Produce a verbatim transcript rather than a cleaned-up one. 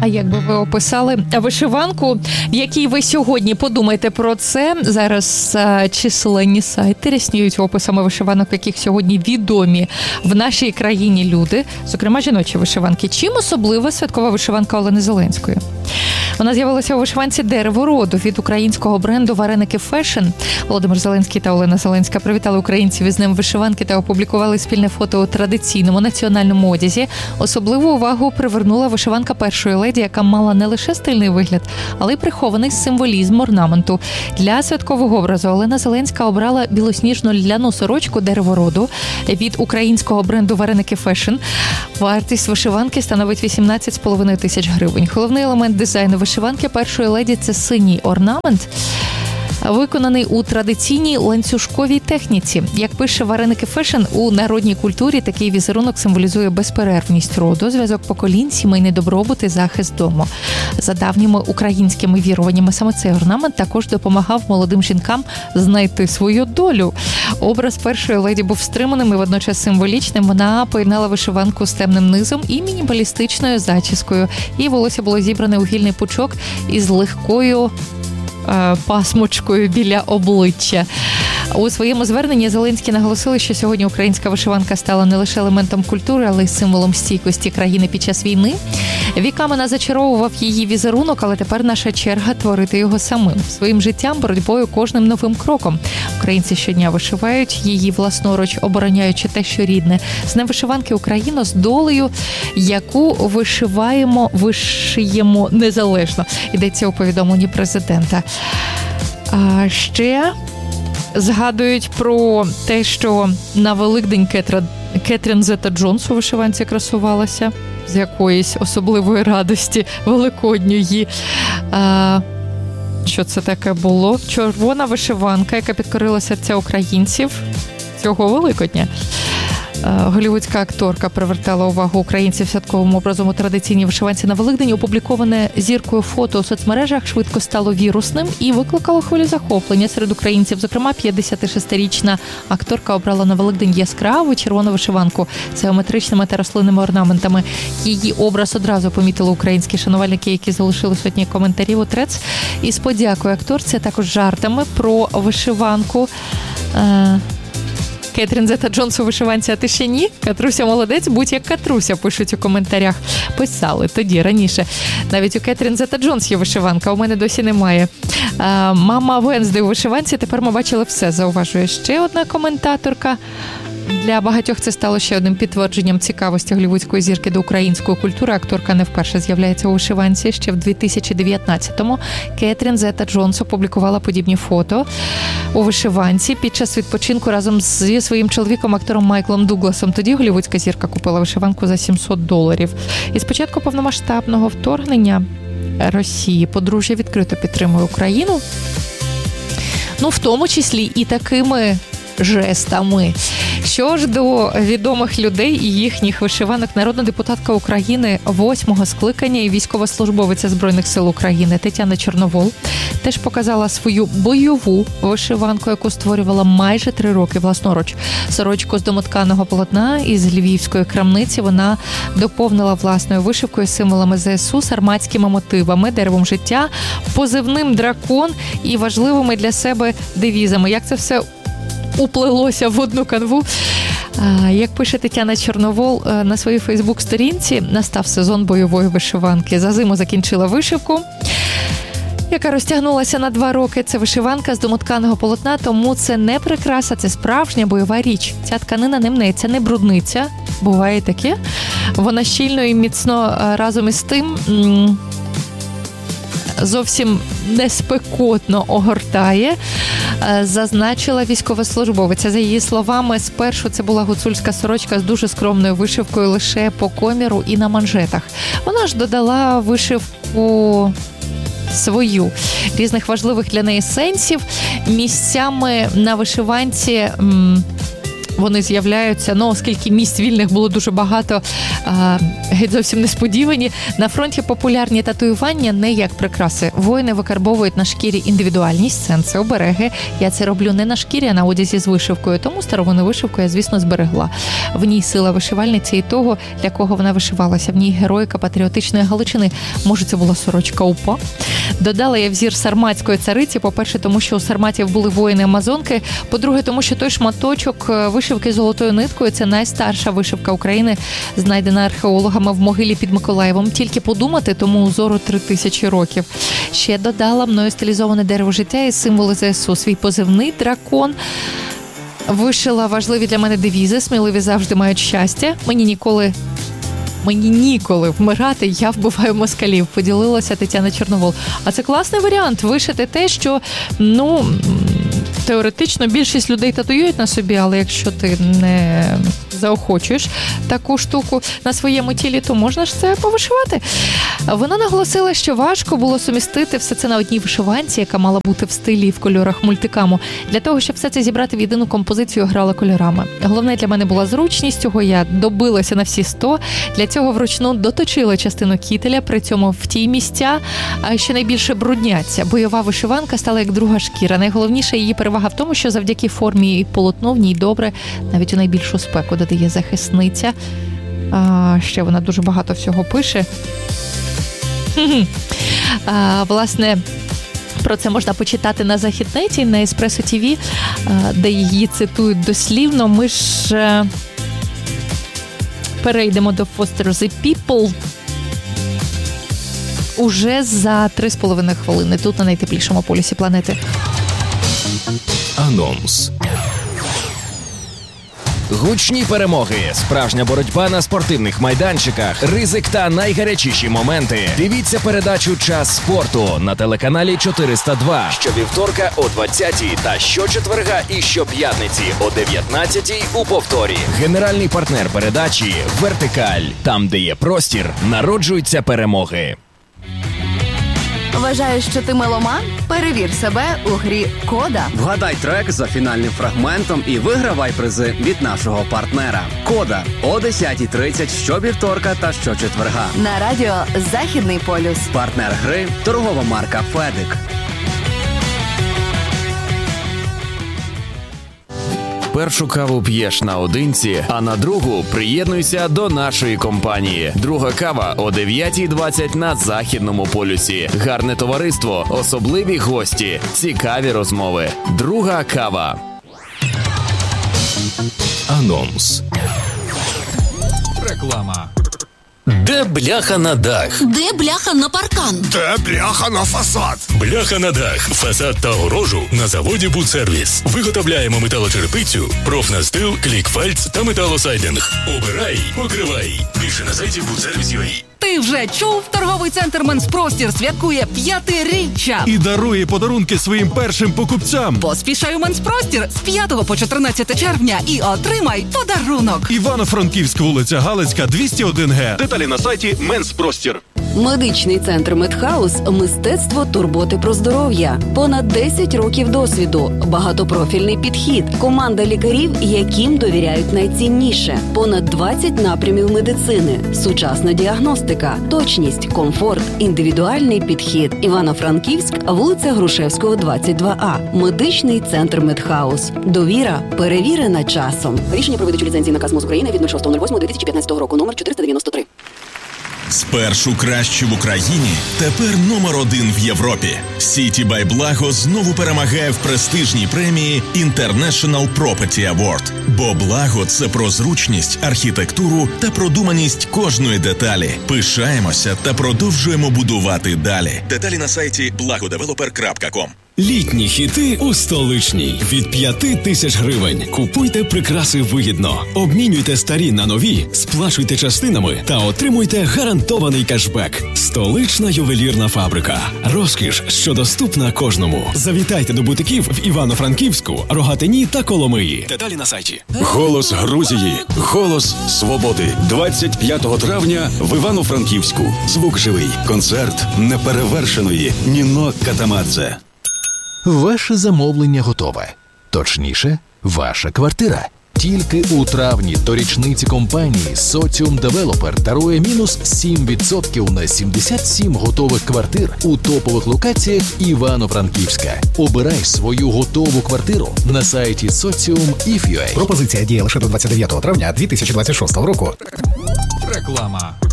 А як би ви описали вишиванку, в якій ви сьогодні подумайте про це? Зараз а, численні сайти рясніють описами вишиванок, в яких сьогодні відомі в нашій країні люди, зокрема жіночі вишиванки. Чим особлива святкова вишиванка Олени Зеленської? Вона з'явилася у вишиванці «Дерево роду» від українського бренду «Вареники Фешн». Володимир Зеленський та Олена Зеленська привітали українців із Днем вишиванки та опублікували спільне фото у традиційному національному одязі. Особливу увагу привернула вишиванка першої леді, яка мала не лише стильний вигляд, але й прихований символізм орнаменту. Для святкового образу Олена Зеленська обрала білосніжну ляну сорочку «Дерево роду» від українського бренду «Вареники Фешн». Вартість вишиванки становить вісімнадцять з половиною тисяч гривень. Головний елемент дизайну вишиванки першої леді – це синій орнамент, виконаний у традиційній ланцюжковій техніці. Як пише «Вареники Фешн», у народній культурі такий візерунок символізує безперервність роду, зв'язок поколінь, сімейний добробут і захист дому. За давніми українськими віруваннями, саме цей орнамент також допомагав молодим жінкам знайти свою долю. Образ першої леді був стриманим і водночас символічним. Вона поєднала вишиванку з темним низом і мінімалістичною зачіскою. Її волосся було зібране у гільний пучок із легкою пасмочкою біля обличчя. У своєму зверненні Зеленський наголосили, що сьогодні українська вишиванка стала не лише елементом культури, але й символом стійкості країни під час війни. Віками нас зачаровував її візерунок, але тепер наша черга творити його самим. Своїм життям, боротьбою, кожним новим кроком. Українці щодня вишивають її власноруч, обороняючи те, що рідне. З Днем вишиванки, Україно, з долею, яку вишиваємо, вишиємо незалежно. Йдеться у повідомленні президента. А ще згадують про те, що на Великдень Кетра, Кетрін Зета-Джонс у вишиванці красувалася з якоїсь особливої радості великодньої. А, що це таке було? Червона вишиванка, яка підкорила серця українців цього Великодня. Голлівудська акторка привертала увагу українців святковим образом у традиційній вишиванці на Великдень. Опубліковане зіркою фото у соцмережах швидко стало вірусним і викликало хвилю захоплення серед українців. Зокрема, п'ятдесятишестирічна акторка обрала на Великдень яскраву червону вишиванку з геометричними та рослинними орнаментами. Її образ одразу помітили українські шанувальники, які залишили сотні коментарів у трец із подякою акторці, а також жартами про вишиванку. Кетрін Зета-Джонс у вишиванці, а ти ще ні? Катруся молодець, будь як Катруся, пишуть у коментарях. Писали тоді, раніше. Навіть у Кетрін Зета-Джонс є вишиванка, у мене досі немає. А, мама Венсди у вишиванці, тепер ми бачили все, зауважує ще одна коментаторка. Для багатьох це стало ще одним підтвердженням цікавості голлівудської зірки до української культури. Акторка не вперше з'являється у вишиванці. Ще в дві тисячі дев'ятнадцятому Кетрін Зета-Джонс опублікувала подібні фото у вишиванці під час відпочинку разом зі своїм чоловіком, актором Майклом Дугласом. Тоді голлівудська зірка купила вишиванку за сімсот доларів. І з початку повномасштабного вторгнення Росії подружжя відкрито підтримує Україну. Ну, в тому числі і такими жестами. Що ж до відомих людей і їхніх вишиванок, народна депутатка України восьмого скликання і військовослужбовиця Збройних сил України Тетяна Чорновол теж показала свою бойову вишиванку, яку створювала майже три роки власноруч. Сорочку з домотканого полотна із львівської крамниці вона доповнила власною вишивкою, символами зе ес у, сарматськими мотивами, деревом життя, позивним дракон і важливими для себе девізами. Як це все уплилося в одну канву. Як пише Тетяна Чорновол на своїй фейсбук-сторінці, настав сезон бойової вишиванки. За зиму закінчила вишивку, яка розтягнулася на два роки. Це вишиванка з домотканого полотна, тому це не прикраса, це справжня бойова річ. Ця тканина не мнеться, не брудниться. Буває таке. Вона щільно і міцно разом із тим зовсім неспекотно огортає, зазначила військовослужбовиця. За її словами, спершу це була гуцульська сорочка з дуже скромною вишивкою лише по коміру і на манжетах. Вона ж додала вишивку свою, різних важливих для неї сенсів. Місцями на вишиванці м- вони з'являються, ну, оскільки місць вільних було дуже багато, а, геть зовсім несподівані. На фронті популярні татуювання не як прикраси. Воїни викарбовують на шкірі індивідуальність, сенси, обереги. Я це роблю не на шкірі, а на одязі з вишивкою, тому старовинну вишивку я, звісно, зберегла. В ній сила вишивальниці і того, для кого вона вишивалася. В ній героїка патріотичної Галичини. Може, це була сорочка УПА? Додала я взір сарматської цариці, по-перше, тому що у сарматів були воїни-амазонки, по-друге, тому що той шматочок вишивки золотою ниткою – це найстарша вишивка України, знайдена археологами в могилі під Миколаєвом. Тільки подумати, тому узору три тисячі років. Ще додала мною стилізоване дерево життя і символи ЗСУ. Свій позивний дракон. Вишила важливі для мене девізи. Сміливі завжди мають щастя. Мені ніколи... Мені ніколи вмирати, я вбиваю москалів, поділилася Тетяна Чорновол. А це класний варіант – вишити те, що, ну, теоретично більшість людей татуюють на собі, але якщо ти не заохочуєш таку штуку на своєму тілі, то можна ж це повишивати. Вона наголосила, що важко було сумістити все це на одній вишиванці, яка мала бути в стилі і в кольорах мультикаму. Для того, щоб все це зібрати в єдину композицію, грала кольорами. Головне для мене була зручність, цього я добилася на всі сто. Для цього вручну доточила частину кітеля, при цьому в ті місця, що найбільше брудняться. Бойова вишиванка стала як друга шкіра. Найголовніше її перевага в тому, що завдяки формі і полотну в ній добре, навіть у найбільшу спеку додає захисниця. А, ще вона дуже багато всього пише. А, власне, про це можна почитати на Західнеті, на Еспресо ТІВІ, де її цитують дослівно. Ми ж перейдемо до Foster the People уже за три з половиною хвилини, тут на найтеплішому полюсі планети. Анонс. Гучні перемоги, справжня боротьба на спортивних майданчиках, ризик та найгарячіші моменти. Дивіться передачу «Час спорту» на телеканалі чотириста два щовівторка о двадцятій та щочетверга і щоп'ятниці о дев'ятнадцятій у повторі. Генеральний партнер передачі «Вертикаль». Там, де є простір, народжуються перемоги. Вважаєш, що ти меломан? Перевір себе у грі «Кода». Вгадай трек за фінальним фрагментом і вигравай призи від нашого партнера. «Кода» о десятій тридцять щовівторка та щочетверга. На радіо «Західний полюс». Партнер гри – торгова марка «Федик». Першу каву п'єш наодинці, а на другу приєднуйся до нашої компанії. Друга кава о дев'ятій двадцять на Західному полюсі. Гарне товариство, особливі гості, цікаві розмови. Друга кава. Анонс. Реклама. Де бляха на дах? Де бляха на паркан? Де бляха на фасад? Бляха на дах, фасад та огорожу на заводі «Будсервіс». Виготовляємо металочерепицю, профнастил, клікфальц та металосайдинг. Обирай, покривай. Більше на сайті будсервіс крапка ю а. Ти вже чув? Торговий центр «Менспростір» святкує п'ятиріччя. І дарує подарунки своїм першим покупцям. Поспішай у «Менспростір» з п'ятого по чотирнадцяте червня і отримай подарунок. Івано-Франківськ, вулиця Галицька, двісті один ге. Деталі на сайті «Менспростір». Медичний центр «Медхаус» – мистецтво турботи про здоров'я. Понад десять років досвіду, багатопрофільний підхід, команда лікарів, яким довіряють найцінніше. Понад двадцять напрямів медицини, сучасна діагностика, точність, комфорт, індивідуальний підхід. Івано-Франківськ, вулиця Грушевського, двадцять два а. Медичний центр «Медхаус». Довіра перевірена часом. Рішення про видачу ліцензії наказ МОЗ України від шостого восьмого дві тисячі п'ятнадцятого року, номер чотириста дев'яносто три. Спершу кращі в Україні, тепер номер один в Європі. City by Blago знову перемагає в престижній премії International Property Award. Бо Blago – це про зручність, архітектуру та продуманість кожної деталі. Пишаємося та продовжуємо будувати далі. Деталі на сайті благодевелопер крапка ком. Літні хіти у столичній. Від п'яти тисяч гривень. Купуйте прикраси вигідно. Обмінюйте старі на нові, сплачуйте частинами та отримуйте гарантований кешбек. Столична ювелірна фабрика. Розкіш, що доступна кожному. Завітайте до бутиків в Івано-Франківську, Рогатині та Коломиї. Деталі на сайті. Голос Грузії. Голос свободи. двадцять п'ятого травня в Івано-Франківську. Звук живий. Концерт неперевершеної Ніно Катамадзе. Ваше замовлення готове. Точніше, ваша квартира. Тільки у травні до річниці компанії Sotium Developer дарує мінус сім відсотків на сімдесят сім готових квартир у топових локаціях Івано-Франківська. Обирай свою готову квартиру на сайті Sotium.if.ua. Пропозиція діє лише до двадцять дев'ятого травня дві тисячі двадцять шостого року. Реклама.